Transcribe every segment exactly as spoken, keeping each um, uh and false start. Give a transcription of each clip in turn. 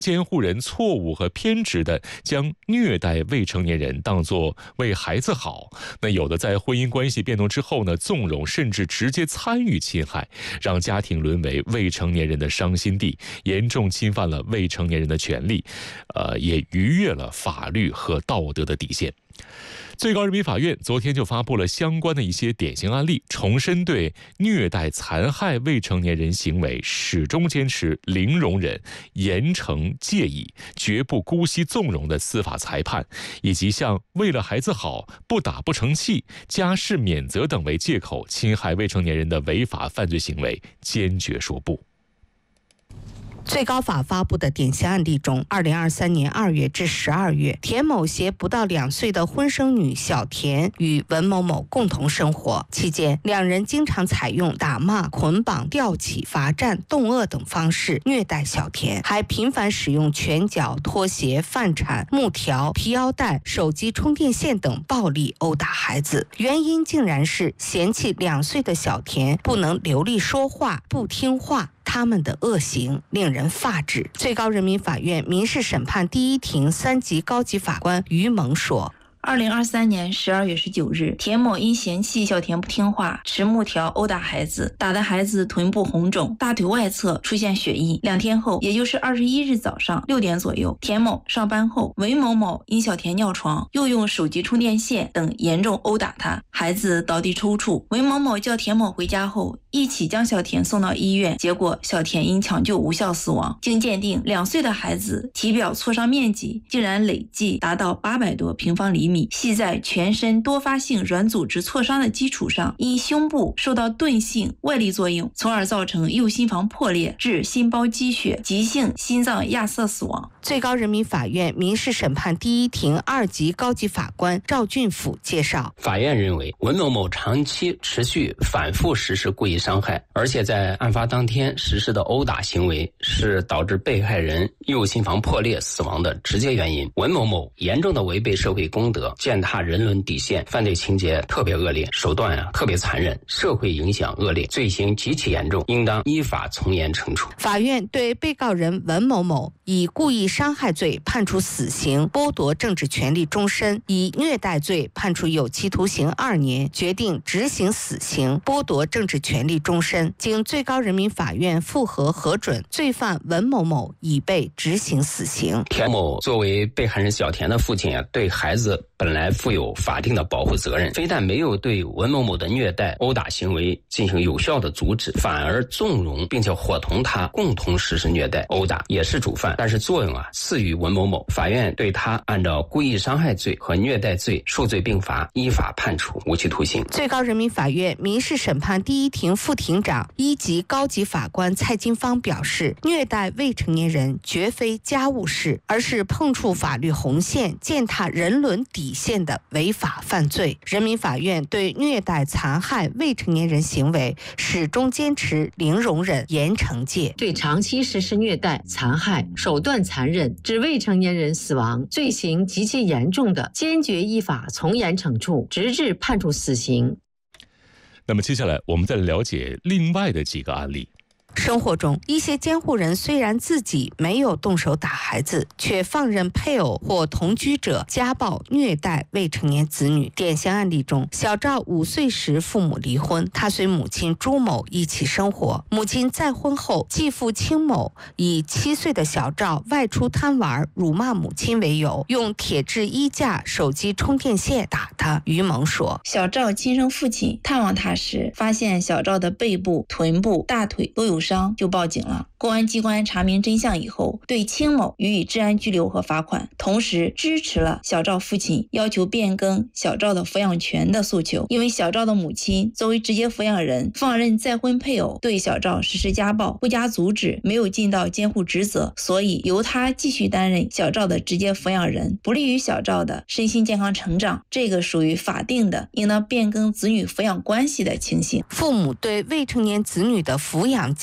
监护人错误和偏执的将虐待未成年人当作为孩子好，那有的在婚姻关系变动之后呢，纵容甚至直接参与侵害，让家庭沦为未成年人的伤心地，严重侵犯了未成年人的权利，呃，也逾越了法律和道德的底线。最高人民法院昨天就发布了相关的一些典型案例，重申对虐待残害未成年人行为始终坚持零容忍、严惩戒以、绝不姑息纵容的司法裁判，以及向为了孩子好、不打不成器、家事免责等为借口侵害未成年人的违法犯罪行为坚决说不。 最高法发布的典型案例中，二零二三年二月至十二月，田某携不到两岁的婚生女小田与文某某共同生活，期间两人经常采用打骂、捆绑、吊起、罚站、冻饿等方式虐待小田，还频繁使用拳脚、拖鞋、饭铲、木条、皮腰带、手机充电线等暴力殴打孩子。原因竟然是嫌弃两岁的小田不能流利说话、不听话，他们的恶行令人发指。最高人民法院民事审判第一庭三级高级法官于萌说， 二零二三年十二月十九日，田某因嫌弃小田不听话，持木条殴打孩子，打的孩子臀部红肿，大腿外侧出现血印。两天后，也就是二十一日早上六点左右，田某上班后，韦某某因小田尿床，又用手机充电线等严重殴打他，孩子倒地抽搐。韦某某叫田某回家后，一起将小田送到医院，结果小田因抢救无效死亡。经鉴定，两岁的孩子体表挫伤面积竟然累计达到八百多平方厘米，系在全身多发性软组织挫伤的基础上，因胸部受到钝性外力作用，从而造成右心房破裂，致心包积血，急性心脏亚塞死亡。 最高人民法院民事审判第一庭二级高级法官赵俊甫介绍， 法院认为文某某长期持续反复实施故意伤害，而且在案发当天实施的殴打行为是导致被害人右心房破裂死亡的直接原因。文某某严重的违背社会公德，践踏人伦底线，犯罪情节特别恶劣，手段啊特别残忍，社会影响恶劣，罪行极其严重，应当依法从严惩处。 法院对被告人文某某以故意伤害罪判处死刑，剥夺政治权利终身；以虐待罪判处有期徒刑二年，决定执行死刑，剥夺政治权利终身。经最高人民法院复核核准，罪犯文某某已被执行死刑。 田某作为被害人小田的父亲啊，对孩子本来负有法定的保护责任，非但没有对文某某的虐待殴打行为进行有效的阻止，反而纵容并且伙同他共同实施虐待殴打，也是主犯，但是作用啊次于文某某。法院对他按照故意伤害罪和虐待罪数罪并罚，依法判处无期徒刑。 最高人民法院民事审判第一庭副庭长一级高级法官蔡金芳表示，虐待未成年人绝非家务事，而是碰触法律红线、践踏人伦底线的违法犯罪。人民法院对虐待残害未成年人行为始终坚持零容忍、严惩戒。 对长期实施虐待、残害、手段残忍致未成年人死亡、罪行极其严重的，坚决依法从严惩处，直至判处死刑。 那么接下来我们再来了解另外的几个案例。 生活中，一些监护人虽然自己没有动手打孩子，却放任配偶或同居者家暴虐待未成年子女。典型案例中，小赵五岁时父母离婚，他随母亲朱某一起生活。母亲再婚后，继父清某以七岁的小赵外出贪玩、辱骂母亲为由，用铁质衣架、手机充电线打他。于萌说， 小赵亲生父亲探望他时，发现小赵的背部、臀部、大腿都有伤，就报警了。公安机关查明真相以后，对清某予以治安拘留和罚款，同时支持了小赵父亲要求变更小赵的抚养权的诉求。因为小赵的母亲作为直接抚养人，放任再婚配偶对小赵实施家暴，不加阻止，没有尽到监护职责，所以由他继续担任小赵的直接抚养人，不利于小赵的身心健康成长，这个属于法定的应当变更子女抚养关系的情形。 父母对未成年子女的抚养教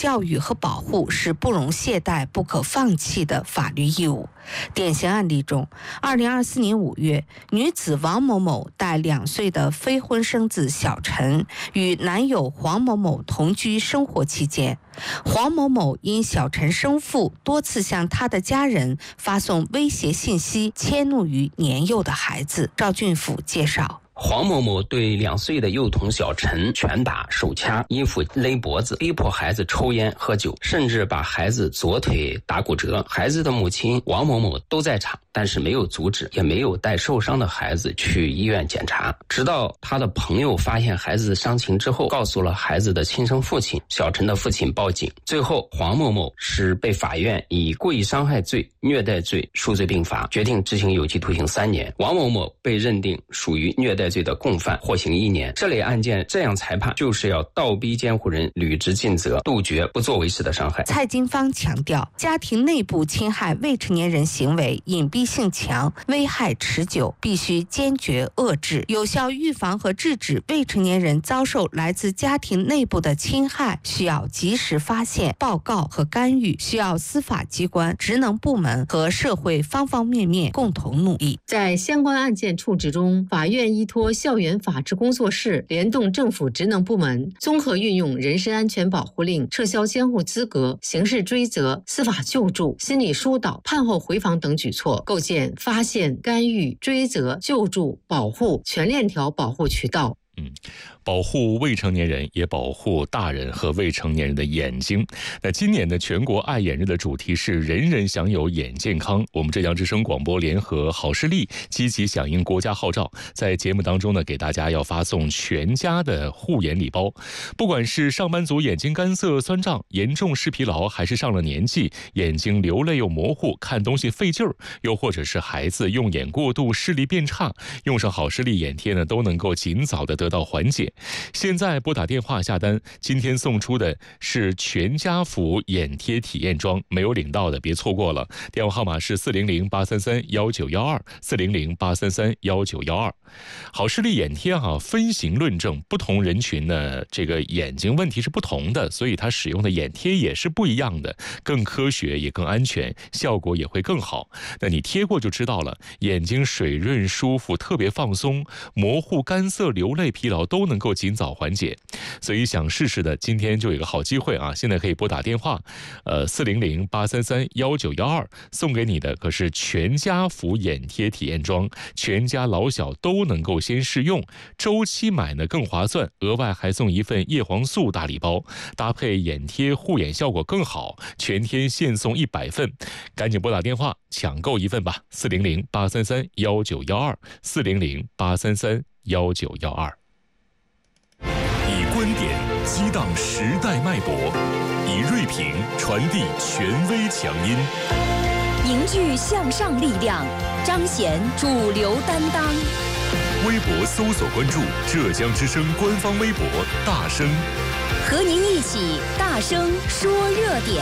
教育和保护是不容懈怠、不可放弃的法律义务。典型案例中，二零二四年五月，女子王某某带两岁的非婚生子小陈与男友黄某某同居生活期间，黄某某因小陈生父多次向他的家人发送威胁信息，迁怒于年幼的孩子。赵俊甫介绍。 黄某某对两岁的幼童小陈拳打、手掐、衣服勒脖子，逼迫孩子抽烟喝酒，甚至把孩子左腿打骨折。孩子的母亲王某某都在场，但是没有阻止，也没有带受伤的孩子去医院检查。直到他的朋友发现孩子伤情之后，告诉了孩子的亲生父亲，小陈的父亲报警。最后，黄某某是被法院以故意伤害罪、虐待罪数罪并罚，决定执行有期徒刑三年。王某某被认定属于虐待罪的共犯，获刑一年。这类案件这样裁判，就是要倒逼监护人履职尽责，杜绝不作为时的伤害。 蔡金芳强调，家庭内部侵害未成年人行为隐蔽性强，危害持久，必须坚决遏制，有效预防和制止未成年人遭受来自家庭内部的侵害，需要及时发现、报告和干预，需要司法机关、职能部门和社会方方面面共同努力。 在相关案件处置中，法院依托校园法治工作室，联动政府职能部门，综合运用人身安全保护令、撤销监护资格、刑事追责、司法救助、心理疏导、判后回访等举措，构建发现、干预、追责、救助、保护全链条保护渠道。 嗯，保护未成年人，也保护大人和未成年人的眼睛。那今年的全国爱眼日的主题是人人享有眼健康。我们浙江之声广播联合好视力积极响应国家号召，在节目当中呢，给大家要发送全家的护眼礼包。不管是上班族眼睛干涩酸胀、严重视疲劳，还是上了年纪眼睛流泪又模糊、看东西费劲儿，又或者是孩子用眼过度、视力变差，用上好视力眼贴呢，都能够尽早的得到缓解。现在拨打电话下单，今天送出的是全家福眼贴体验装，没有领到的别错过了。电话号码是四零零八三三幺九幺二四零零八三三幺九幺二。好视力眼贴哈、啊，分型论证，不同人群呢，这个眼睛问题是不同的，所以它使用的眼贴也是不一样的，更科学也更安全，效果也会更好。那你贴过就知道了，眼睛水润舒服，特别放松，模糊、干涩、流泪、疲劳都能够尽早缓解。所以想试试的，今天就有一个好机会啊！现在可以拨打电话，呃，四零零八三三幺九幺二，送给你的可是全家福眼贴体验装，全家老小都能够先试用，周期买呢更划算，额外还送一份叶黄素大礼包，搭配眼贴护眼效果更好，全天现送一百份，赶紧拨打电话抢购一份吧！四零零八三三幺九幺二，四零零八三三幺九幺二。以观点激荡时代脉搏，以锐评传递权威强音， 凝聚向上力量，彰显主流担当。 微博搜索关注浙江之声官方微博大声， 和您一起大声说热点。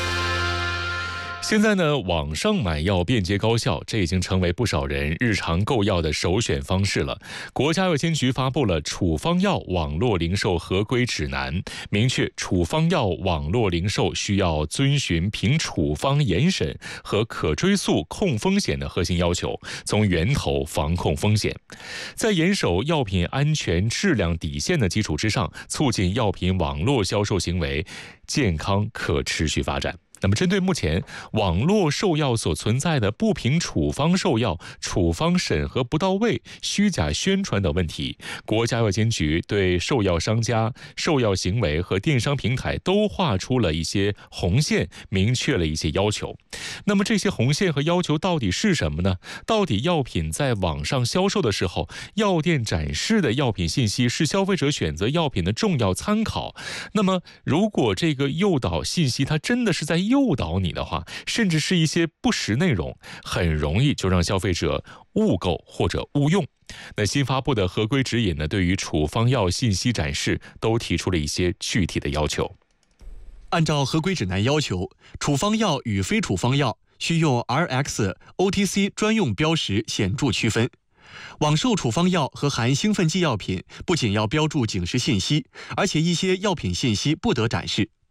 现在呢，网上买药便捷高效，这已经成为不少人日常购药的首选方式了。国家药监局发布了处方药网络零售合规指南，明确处方药网络零售需要遵循凭处方严审和可追溯控风险的核心要求，从源头防控风险。在严守药品安全质量底线的基础之上，促进药品网络销售行为健康可持续发展。那么针对目前网络售药所存在的不凭处方售药、处方审核不到位、虚假宣传等问题，国家药监局对售药商家、售药行为和电商平台都画出了一些红线，明确了一些要求。那么这些红线和要求到底是什么呢？到底药品在网上销售的时候，药店展示的药品信息是消费者选择药品的重要参考。那么如果这个诱导信息它真的是在诱导你的话，甚至是一些不实内容，很容易就让消费者误购或者误用。那新发布的合规指引呢，对于处方药信息展示都提出了一些具体的要求。 按照合规指南要求，处方药与非处方药需用 R X、O T C 专用标识显著区分。网售处方药和含兴奋剂药品不仅要标注警示信息，而且一些药品信息不得展示。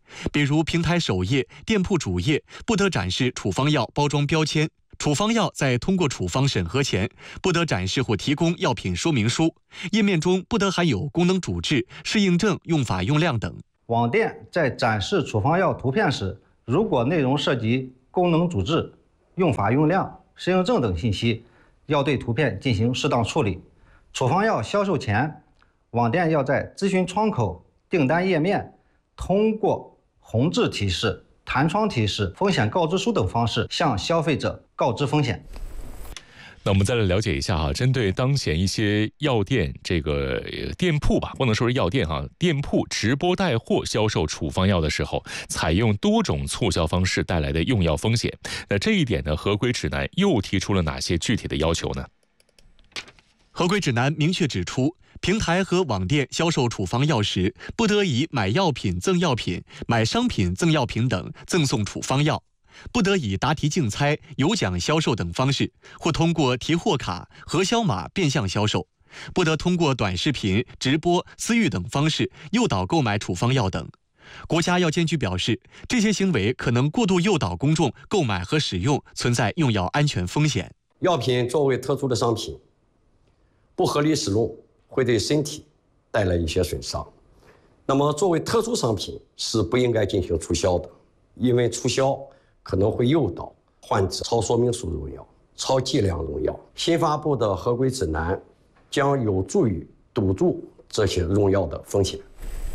比如平台首页、店铺主页不得展示处方药包装标签。处方药在通过处方审核前，不得展示或提供药品说明书，页面中不得含有功能主治、适应症、用法用量等。 网店在展示处方药图片时，如果内容涉及功能主治、用法用量、适应症等信息，要对图片进行适当处理。处方药销售前，网店要在咨询窗口、订单页面通过红字提示、弹窗提示、风险告知书等方式向消费者告知风险。 那我们再来了解一下哈，针对当前一些药店这个店铺吧，不能说是药店哈，店铺直播带货销售处方药的时候，采用多种促销方式带来的用药风险。那这一点呢，合规指南又提出了哪些具体的要求呢？ 合规指南明确指出，平台和网店销售处方药时，不得以买药品赠药品、买商品赠药品等赠送处方药，不得以答题竞猜、有奖销售等方式，或通过提货卡、核销码变相销售，不得通过短视频、直播、私域等方式诱导购买处方药等。国家药监局表示，这些行为可能过度诱导公众购买和使用，存在用药安全风险。 药品作为特殊的商品，不合理使用会对身体带来一些损伤。那么作为特殊商品是不应该进行促销的，因为促销可能会诱导患者超说明书用药、超剂量用药。新发布的合规指南将有助于堵住这些用药的风险。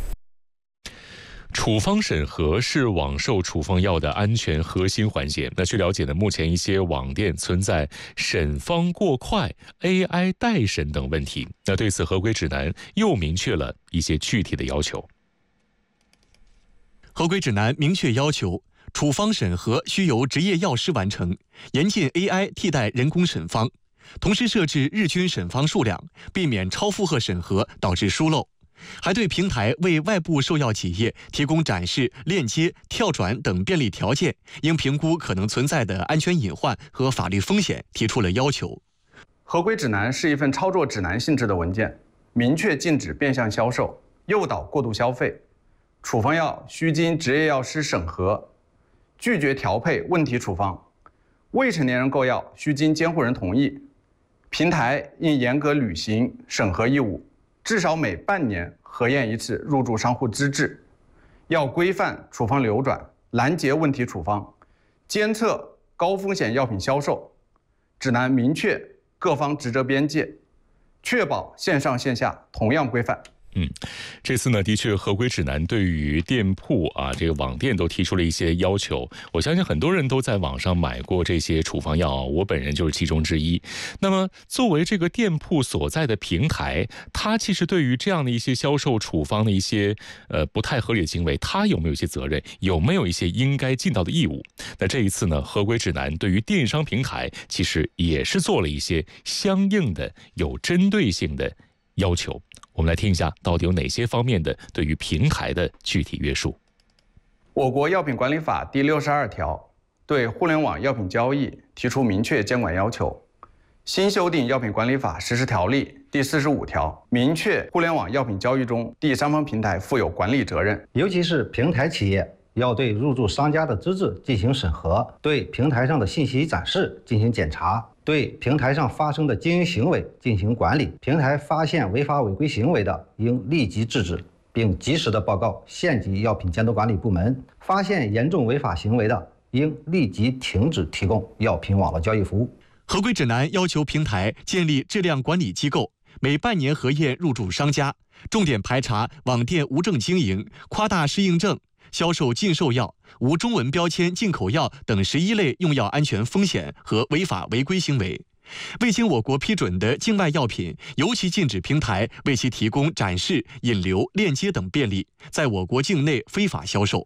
处方审核是网售处方药的安全核心环节。那据了解呢，目前一些网店存在审方过快、A I 代审等问题。那对此，合规指南又明确了一些具体的要求。 合规指南明确要求，处方审核需由执业药师完成，严禁 A I 替代人工审方，同时设置日均审方数量，避免超负荷审核导致疏漏。还对平台为外部售药企业提供展示、链接、跳转等便利条件，应评估可能存在的安全隐患和法律风险，提出了要求。 合规指南是一份操作指南性质的文件，明确禁止变相销售、诱导过度消费。处方药需经执业药师审核，拒绝调配问题处方。未成年人购药需经监护人同意。平台应严格履行审核义务，至少每半年核验一次入驻商户资质，要规范处方流转，拦截问题处方，监测高风险药品销售。指南明确各方职责边界，确保线上线下同样规范。 嗯，这次呢，的确合规指南对于店铺啊，这个网店都提出了一些要求。我相信很多人都在网上买过这些处方药，我本人就是其中之一。那么，作为这个店铺所在的平台，它其实对于这样的一些销售处方的一些呃不太合理的行为，它有没有一些责任？有没有一些应该尽到的义务？那这一次呢，合规指南对于电商平台其实也是做了一些相应的有针对性的要求。我们来听一下，到底有哪些方面的对于平台的具体约束。 我国药品管理法第六十二条对互联网药品交易提出明确监管要求。新修订药品管理法实施条例第四十五条明确互联网药品交易中第三方平台负有管理责任， 尤其是平台企业要对入驻商家的资质进行审核，对平台上的信息展示进行检查，对平台上发生的经营行为进行管理。平台发现违法违规行为的，应立即制止，并及时的报告县级药品监督管理部门；发现严重违法行为的，应立即停止提供药品网络交易服务。 合规指南要求平台建立质量管理机构，每半年核验入驻商家，重点排查网店无证经营、夸大适应症、销售禁售药、无中文标签进口药等十一类用药安全风险和违法违规行为。未经我国批准的境外药品，尤其禁止平台为其提供展示、引流、链接等便利，在我国境内非法销售。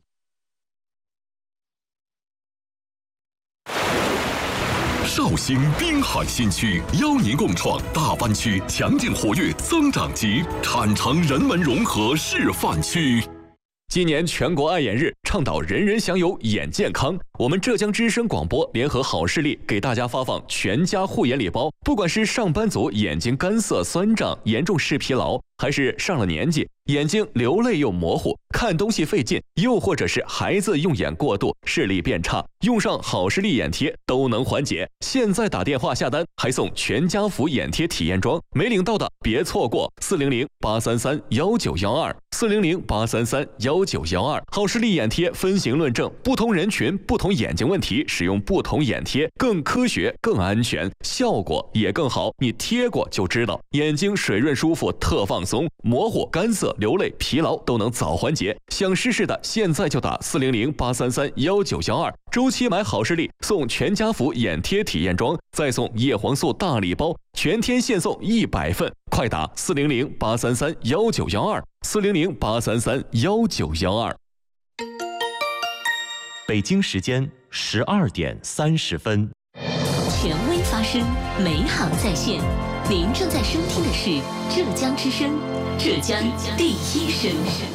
绍兴滨海新区邀您共创大湾区强劲活跃增长极产城人文融合示范区。 今年全国爱眼日，倡导人人享有眼健康。我们浙江之声广播联合好视力给大家发放全家护眼礼包，不管是上班族眼睛干涩、酸胀、严重视疲劳， 还是上了年纪，眼睛流泪又模糊，看东西费劲，又或者是孩子用眼过度，视力变差，用上好视力眼贴都能缓解。现在打电话下单还送全家福眼贴体验装，没领到的别错过，四零零八三三幺九幺二，四零零八三三幺九幺二。好视力眼贴分型论证，不同人群、不同眼睛问题，使用不同眼贴更科学、更安全，效果也更好。你贴过就知道，眼睛水润舒服，特放松，模糊、干涩、流泪、疲劳都能早缓解。想试试的，现在就打四零零八三三幺九幺二。周期买好视力送全家福眼贴体验装，再送叶黄素大礼包，全天现送一百份。快打四零零八三三幺九幺二，四零零八三三幺九幺二。 北京时间十二点三十分。 权威发声，美好在线。您正在收听的是浙江之声，浙江第一声。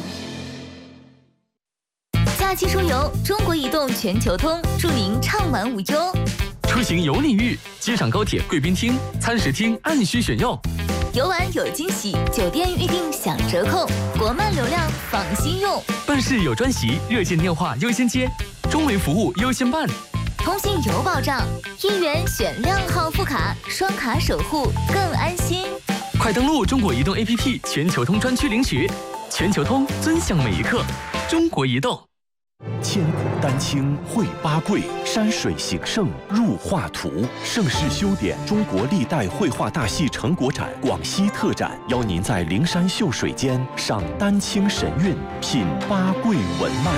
假期出游，中国移动全球通，祝您畅玩无忧。 出行有礼遇，机场高铁贵宾厅、餐食厅按需选用。 游玩有惊喜，酒店预订享折扣，国漫流量放心用。 办事有专席，热线电话优先接，中维服务优先办。 通信有保障，一元选靓号副卡，双卡守护更安心。 快登录中国移动 A P P 全球通专区领取，全球通尊享每一刻。中国移动。 千古丹青绘八桂，山水形胜入画图。盛世修典中国历代绘画大戏成果展广西特展，邀您在灵山秀水间赏丹青神韵，品八桂文脉。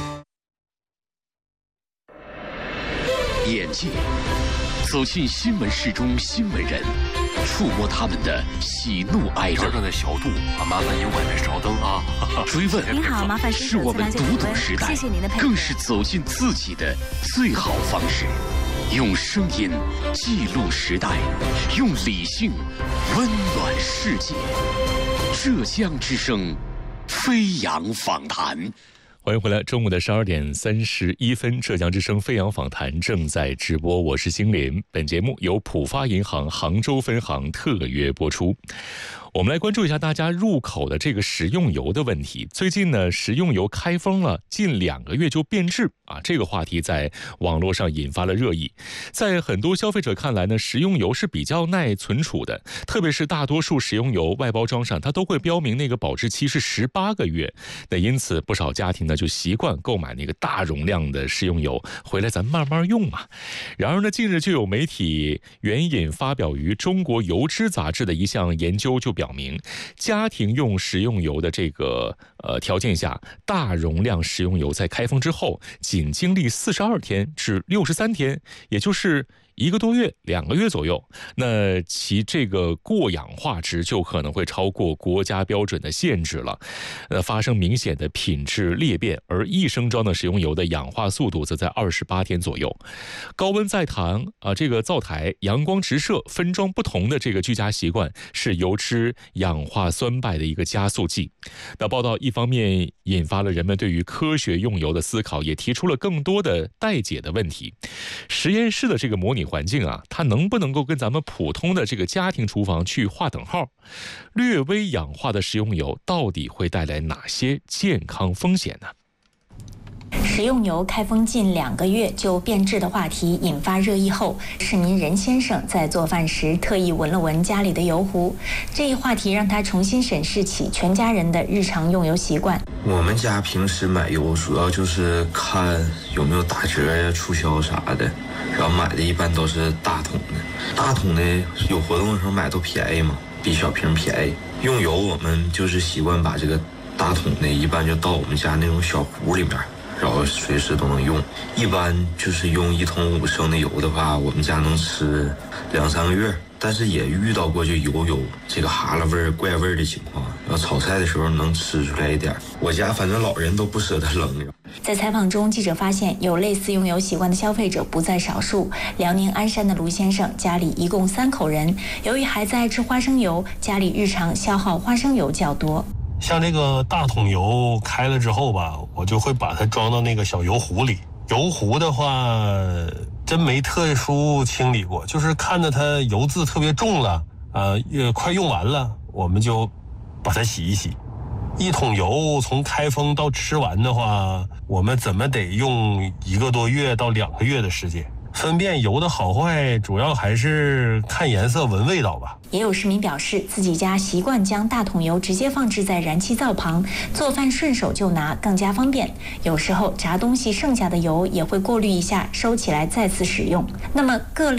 眼界走进新闻室中新闻人，触摸他们的喜怒哀乐。 这儿的小度啊，麻烦您外面稍等啊。 追问您好，麻烦是我们读懂时代， 谢谢您的配合， 更是走进自己的最好方式。用声音记录时代，用理性温暖世界。浙江之声，飞扬访谈。 欢迎回来，中午的十二点三十一分，浙江之声飞扬访谈正在直播，我是星林。本节目由浦发银行杭州分行特约播出。我们来关注一下大家入口的这个食用油的问题。最近呢，食用油开封了，近两个月就变质啊，这个话题在网络上引发了热议。在很多消费者看来呢，食用油是比较耐存储的，特别是大多数食用油外包装上它都会标明那个保质期是十八个月。那因此不少家庭呢就习惯购买那个大容量的食用油回来咱慢慢用嘛。然而呢，近日就有媒体援引发表于中国油脂杂志的一项研究就表明，家庭用食用油的这个呃条件下，大容量食用油在开封之后，仅经历四十二天至六十三天，也就是一个多月、两个月左右，那其这个过氧化值就可能会超过国家标准的限制了，呃，发生明显的品质裂变。而一升装的食用油的氧化速度则在二十八天左右。高温在堂啊，这个灶台、阳光直射、分装不同的这个居家习惯，是油脂氧化酸败的一个加速剂。那报道一方面引发了人们对于科学用油的思考，也提出了更多的待解的问题。实验室的这个模拟环境啊，它能不能够跟咱们普通的这个家庭厨房去划等号？略微氧化的食用油到底会带来哪些健康风险呢？ 食用油开封近两个月就变质的话题引发热议后，市民任先生在做饭时特意闻了闻家里的油壶，这一话题让他重新审视起全家人的日常用油习惯。 我们家平时买油主要就是看有没有打折呀、促销啥的，然后买的一般都是大桶的。大桶的有活动的时候买都便宜嘛，比小瓶便宜。用油我们就是习惯把这个大桶的一般就倒我们家那种小壶里面，然后随时都能用。一般就是用一桶五升的油的话，我们家能吃两三个月。但是也遇到过就油有这个哈喇味儿、怪味儿的情况，然后炒菜的时候能吃出来一点。我家反正老人都不舍得扔。 在采访中，记者发现有类似用油习惯的消费者不在少数。辽宁鞍山的卢先生家里一共三口人，由于孩子爱吃花生油，家里日常消耗花生油较多。 像这个大桶油开了之后吧，我就会把它装到那个小油壶里。油壶的话真没特殊清理过，就是看着它油渍特别重了，呃，也快用完了，我们就把它洗一洗。一桶油从开封到吃完的话，我们怎么得用一个多月到两个月的时间。分辨油的好坏，主要还是看颜色、闻味道吧。 也有市民表示，自己家习惯将大桶油直接放置在燃气灶旁，做饭顺手就拿，更加方便。有时候炸东西剩下的油也会过滤一下，收起来再次使用。那么各类